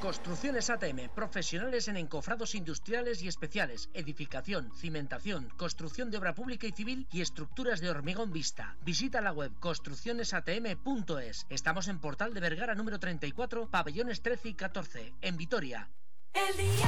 Construcciones ATM, profesionales en encofrados industriales y especiales, edificación, cimentación, construcción de obra pública y civil y estructuras de hormigón vista. Visita la web construccionesatm.es. Estamos en Portal de Vergara número 34, pabellones 13 y 14, en Vitoria.